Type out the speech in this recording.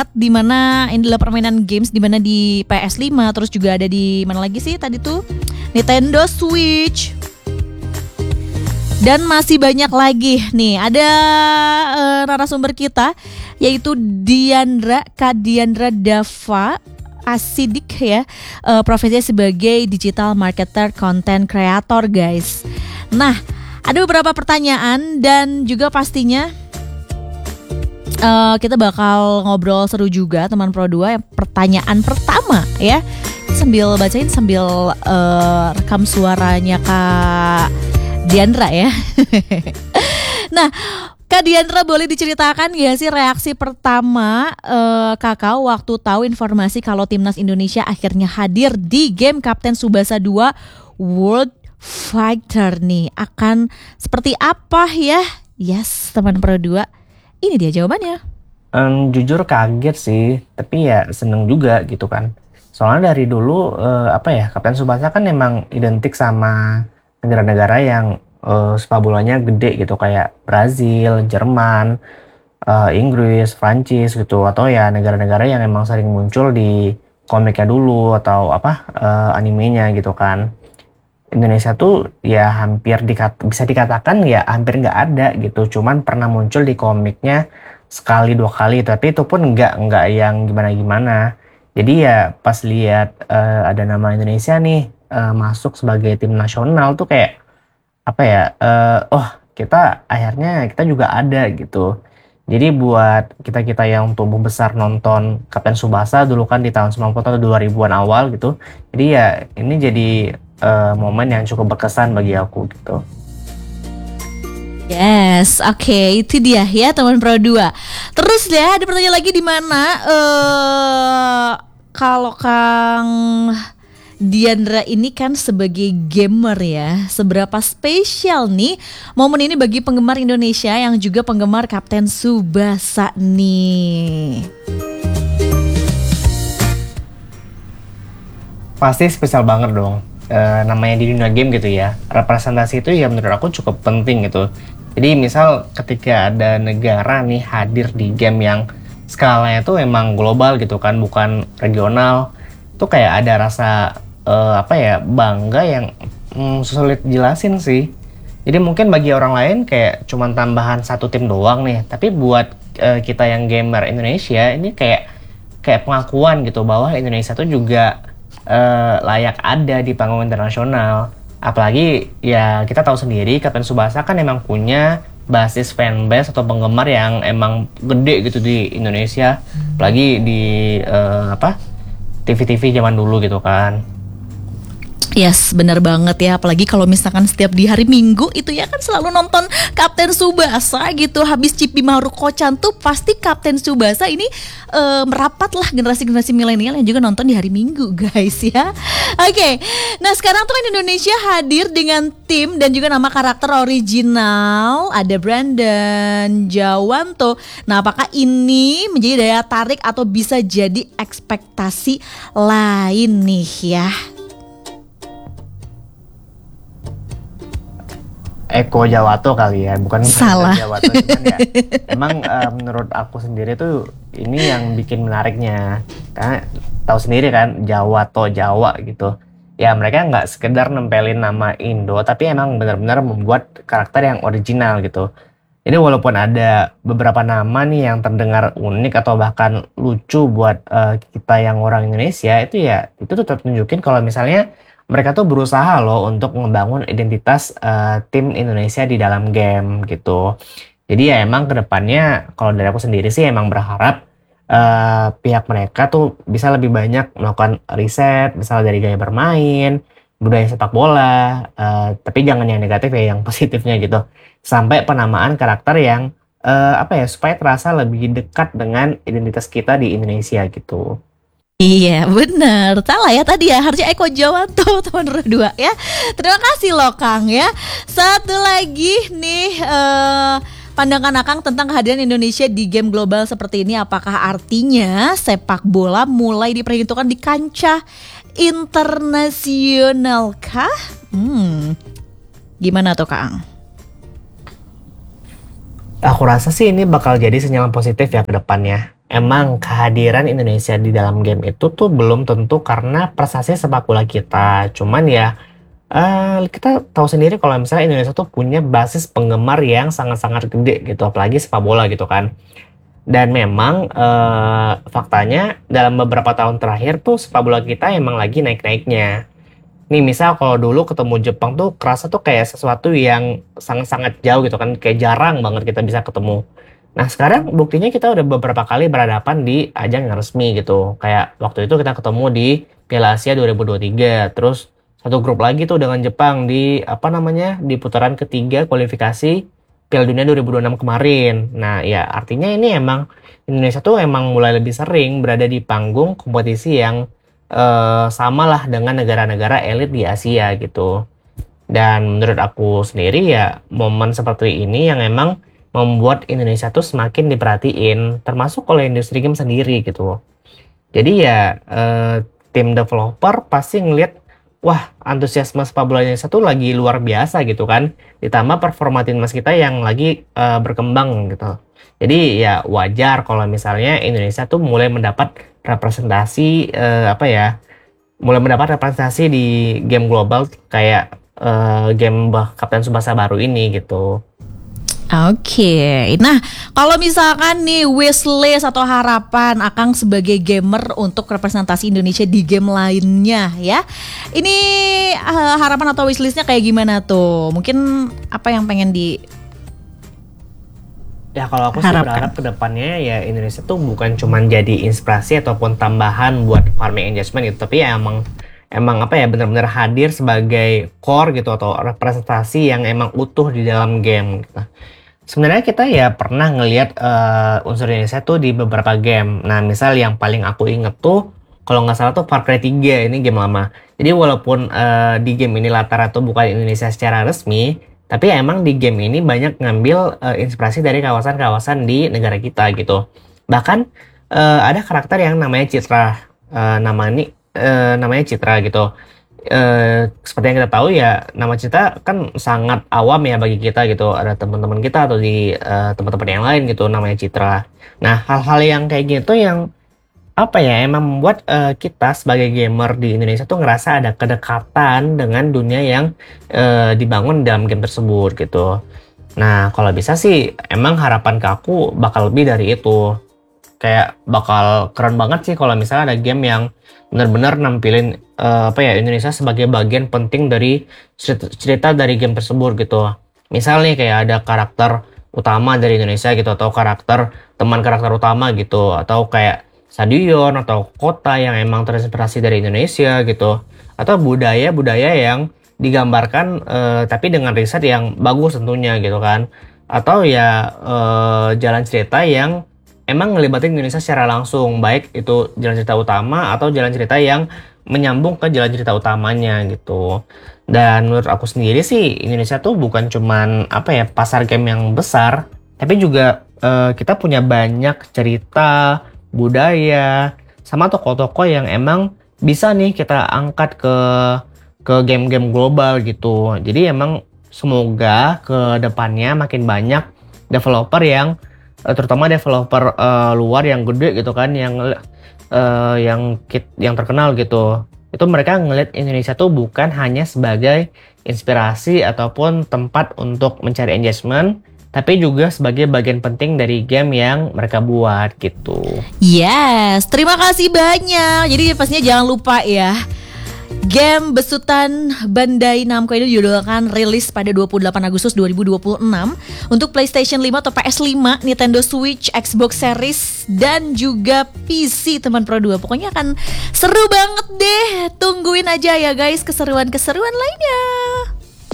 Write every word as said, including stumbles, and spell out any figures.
di mana ini adalah permainan games di mana di P S lima, terus juga ada di mana lagi sih tadi tuh Nintendo Switch. Dan masih banyak lagi nih, ada uh, narasumber kita yaitu Diandra, Kak Diandra Dava Asidik ya, uh, profesinya sebagai digital marketer, content creator guys. Nah, ada beberapa pertanyaan dan juga pastinya uh, kita bakal ngobrol seru juga teman Pro dua. Yang pertanyaan pertama ya, sambil bacain sambil uh, rekam suaranya Kak Diandra ya. Nah, Kak Diandra, boleh diceritakan ya sih reaksi pertama uh, kakak waktu tahu informasi kalau timnas Indonesia akhirnya hadir di game Kapten Tsubasa dua World Fighter nih, akan seperti apa ya? Yes, teman Pro dua, ini dia jawabannya. Um, jujur kaget sih, tapi ya seneng juga gitu kan. Soalnya dari dulu uh, apa ya, Kapten Tsubasa kan emang identik sama negara-negara yang uh, sepak bolanya gede gitu, kayak Brazil, Jerman, uh, Inggris, Prancis gitu, atau ya negara-negara yang emang sering muncul di komiknya dulu atau apa uh, animenya gitu kan. Indonesia tuh ya hampir dikat, bisa dikatakan ya hampir nggak ada gitu, cuman pernah muncul di komiknya sekali dua kali, tapi itu pun nggak nggak yang gimana-gimana. Jadi ya pas lihat uh, ada nama Indonesia nih Uh, masuk sebagai tim nasional tuh kayak apa ya, uh, oh kita akhirnya kita juga ada gitu. Jadi buat kita-kita yang tumbuh besar nonton Kapten Tsubasa dulu kan di tahun sembilan puluh atau dua ribuan awal gitu, jadi ya ini jadi uh, momen yang cukup berkesan bagi aku gitu. Yes, oke, okay, itu dia ya teman Pro dua. Terus ya ada pertanyaan lagi di mana uh, kalau Kang Diandra ini kan sebagai gamer ya, seberapa spesial nih momen ini bagi penggemar Indonesia yang juga penggemar Kapten Tsubasa nih? Pasti spesial banget dong, e, namanya di dunia game gitu ya, representasi itu ya menurut aku cukup penting gitu. Jadi misal ketika ada negara nih hadir di game yang skalanya tuh emang global gitu kan, bukan regional, tuh kayak ada rasa Uh, apa ya, bangga yang mm, sulit jelasin sih. Jadi mungkin bagi orang lain kayak cuman tambahan satu tim doang nih, tapi buat uh, kita yang gamer Indonesia ini kayak kayak pengakuan gitu bahwa Indonesia tuh juga uh, layak ada di panggung internasional. Apalagi ya kita tahu sendiri Kapten Tsubasa kan emang punya basis fanbase atau penggemar yang emang gede gitu di Indonesia, apalagi di uh, apa T V T V zaman dulu gitu kan. Yes, benar banget ya. Apalagi kalau misalkan setiap di hari Minggu itu ya kan selalu nonton Kapten Tsubasa gitu. Habis Chibi Maruko-chan tuh pasti Kapten Tsubasa ini uh, merapat lah generasi-generasi milenial yang juga nonton di hari Minggu guys ya. Oke, okay. Nah sekarang tuh kan Indonesia hadir dengan tim dan juga nama karakter original. Ada Brandon Jawanto. Nah apakah ini menjadi daya tarik atau bisa jadi ekspektasi lain nih ya? Eko Jawato kali ya, bukan salah. Jawato, cuman ya emang uh, menurut aku sendiri tuh ini yang bikin menariknya, karena tahu sendiri kan Jawato Jawa gitu ya, mereka nggak sekedar nempelin nama Indo tapi emang benar-benar membuat karakter yang original gitu. Jadi walaupun ada beberapa nama nih yang terdengar unik atau bahkan lucu buat uh, kita yang orang Indonesia, itu ya itu tetap nunjukin kalau misalnya mereka tuh berusaha loh untuk membangun identitas uh, tim Indonesia di dalam game gitu. Jadi ya emang kedepannya kalau dari aku sendiri sih emang berharap uh, pihak mereka tuh bisa lebih banyak melakukan riset, misalnya dari gaya bermain, budaya sepak bola, uh, tapi jangan yang negatif ya, yang positifnya gitu. Sampai penamaan karakter yang uh, apa ya, supaya terasa lebih dekat dengan identitas kita di Indonesia gitu. Iya benar, salah ya tadi ya, harusnya Eko Jawanto teman berdua ya. Terima kasih loh Kang ya. Satu lagi nih uh, pandangan Akang tentang kehadiran Indonesia di game global seperti ini, apakah artinya sepak bola mulai diperhitungkan di kancah internasional kah? Hmm, gimana tuh Kang? Aku rasa sih ini bakal jadi sinyal positif ya ke depannya. emang kehadiran Indonesia di dalam game itu tuh belum tentu karena prestasi sepak bola kita. Cuman ya eh, kita tahu sendiri kalau misalnya Indonesia tuh punya basis penggemar yang sangat-sangat gede gitu, apalagi sepak bola gitu kan. Dan memang eh, faktanya dalam beberapa tahun terakhir tuh sepak bola kita emang lagi naik-naiknya. Nih misal kalau dulu ketemu Jepang tuh kerasa tuh kayak sesuatu yang sangat-sangat jauh gitu kan, kayak jarang banget kita bisa ketemu. Nah sekarang buktinya kita udah beberapa kali berhadapan di ajang yang resmi gitu. Kayak waktu itu kita ketemu di Piala Asia dua ribu dua puluh tiga, terus satu grup lagi tuh dengan Jepang di apa namanya di putaran ketiga kualifikasi Piala Dunia dua ribu dua puluh enam kemarin. Nah ya artinya ini emang Indonesia tuh emang mulai lebih sering berada di panggung kompetisi yang eh, sama lah dengan negara-negara elit di Asia gitu. Dan menurut aku sendiri ya momen seperti ini yang emang membuat Indonesia tuh semakin diperhatiin, termasuk oleh industri game sendiri gitu. Jadi ya eh, tim developer pasti ngelihat, wah antusiasme sepak bola Indonesia tuh lagi luar biasa gitu kan. Ditambah performa timnas kita yang lagi eh, berkembang gitu. Jadi ya wajar kalau misalnya Indonesia tuh mulai mendapat representasi eh, apa ya, mulai mendapat representasi di game global kayak eh, game bah- Kapten Tsubasa baru ini gitu. Oke, nah kalau misalkan nih wishlist atau harapan Akang sebagai gamer untuk representasi Indonesia di game lainnya ya, ini uh, harapan atau wishlistnya kayak gimana tuh? Mungkin apa yang pengen di Ya kalau aku sih harapkan? berharap kedepannya ya Indonesia tuh bukan cuman jadi inspirasi ataupun tambahan buat farming engagement gitu, tapi ya emang emang apa ya benar-benar hadir sebagai core gitu atau representasi yang emang utuh di dalam game gitu. Sebenarnya kita ya pernah ngelihat eh, unsur Indonesia tuh di beberapa game. Nah misal yang paling aku inget tuh kalau nggak salah tuh Far Cry tiga, ini game lama. Jadi walaupun eh, di game ini latar atau bukan Indonesia secara resmi, tapi ya emang di game ini banyak ngambil eh, inspirasi dari kawasan-kawasan di negara kita gitu. Bahkan eh, ada karakter yang namanya Citra, Eh, nama ini eh, namanya Citra gitu. Eh, seperti yang kita tahu ya nama Citra kan sangat awam ya bagi kita gitu. Ada teman-teman kita atau di eh, tempat-tempat yang lain gitu namanya Citra. Nah hal-hal yang kayak gitu yang apa ya emang membuat eh, kita sebagai gamer di Indonesia tuh ngerasa ada kedekatan dengan dunia yang eh, dibangun dalam game tersebut gitu. Nah kalau bisa sih emang harapan ke aku bakal lebih dari itu. Kayak bakal keren banget sih kalau misalnya ada game yang benar-benar nampilin eh, apa ya Indonesia sebagai bagian penting dari cerita, cerita dari game tersebut gitu. Misal nih kayak ada karakter utama dari Indonesia gitu atau karakter teman karakter utama gitu atau kayak stadion atau kota yang emang terinspirasi dari Indonesia gitu atau budaya-budaya yang digambarkan eh, tapi dengan riset yang bagus tentunya gitu kan atau ya eh, jalan cerita yang emang ngelibatin Indonesia secara langsung, baik itu jalan cerita utama atau jalan cerita yang menyambung ke jalan cerita utamanya gitu. Dan menurut aku sendiri sih Indonesia tuh bukan cuman apa ya pasar game yang besar, tapi juga eh, kita punya banyak cerita, budaya, sama tokoh-tokoh yang emang bisa nih kita angkat ke ke game-game global gitu. Jadi emang semoga ke depannya makin banyak developer yang Uh, terutama developer uh, luar yang gede gitu kan yang uh, yang kit, yang terkenal gitu. Itu mereka ngelihat Indonesia tuh bukan hanya sebagai inspirasi ataupun tempat untuk mencari engagement, tapi juga sebagai bagian penting dari game yang mereka buat gitu. Yes, terima kasih banyak. Jadi pastinya jangan lupa ya, game besutan Bandai Namco ini dijadwalkan rilis pada dua puluh delapan Agustus dua ribu dua puluh enam untuk PlayStation lima atau P S lima, Nintendo Switch, Xbox Series, dan juga P C teman Pro dua. Pokoknya akan seru banget deh. Tungguin aja ya guys keseruan-keseruan lainnya.